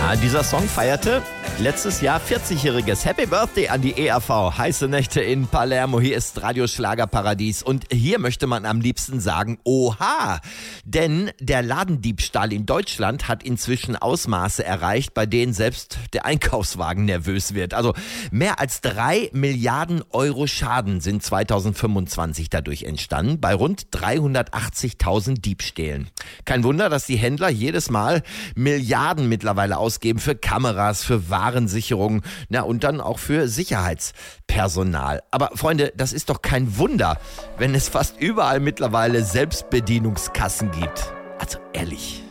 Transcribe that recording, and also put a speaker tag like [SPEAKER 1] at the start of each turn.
[SPEAKER 1] Dieser Song feierte letztes Jahr 40-jähriges Happy Birthday an die ERV. Heiße Nächte in Palermo. Hier ist Radio Schlagerparadies. Und hier möchte man am liebsten sagen, oha! Denn der Ladendiebstahl in Deutschland hat inzwischen Ausmaße erreicht, bei denen selbst der Einkaufswagen nervös wird. Also mehr als 3 Milliarden Euro Schaden sind 2025 dadurch entstanden, bei rund 380.000 Diebstählen. Kein Wunder, dass die Händler jedes Mal Milliarden mittlerweile ausgeben für Kameras, für Warensicherung, und dann auch für Sicherheitspersonal. Aber Freunde, das ist doch kein Wunder, wenn es fast überall mittlerweile Selbstbedienungskassen gibt. Also ehrlich.